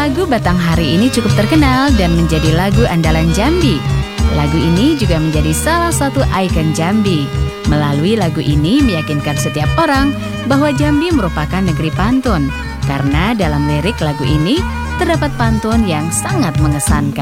Lagu Batanghari ini cukup terkenal dan menjadi lagu andalan Jambi. Lagu ini juga menjadi salah satu ikon Jambi. Melalui lagu ini meyakinkan setiap orang bahwa Jambi merupakan negeri pantun. Karena dalam lirik lagu ini terdapat pantun yang sangat mengesankan.